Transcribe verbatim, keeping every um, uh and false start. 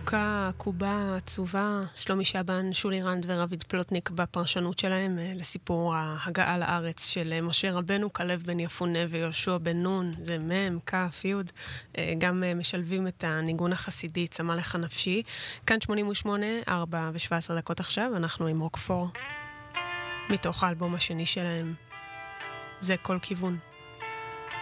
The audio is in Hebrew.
מתוקה, עקובה, עצובה, שלומי שבן, שולי רנד ורביד פלוטניק בפרשנות שלהם לסיפור ההגעה לארץ של משה רבנו, כלב בן יפונה ויהושע בן נון, זה מם, כף, יוד, גם משלבים את הניגון החסידי, צמא לך נפשי. כאן שמונים ושמונה, ארבע ושבע עשרה דקות עכשיו, אנחנו עם רוקפור, מתוך האלבום השני שלהם, זה כל כיוון.